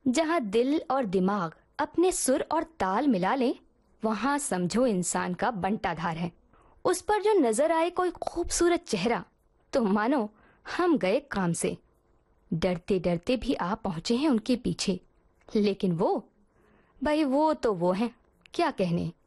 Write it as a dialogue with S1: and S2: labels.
S1: जहाँ दिल और दिमाग अपने सुर और ताल मिला लें, वहाँ समझो इंसान का बंटाधार है। उस पर जो नजर आए कोई खूबसूरत चेहरा, तो मानो हम गए काम से। डरते डरते भी आप पहुंचे हैं उनके पीछे। लेकिन वो, भाई वो तो वो हैं, क्या कहने।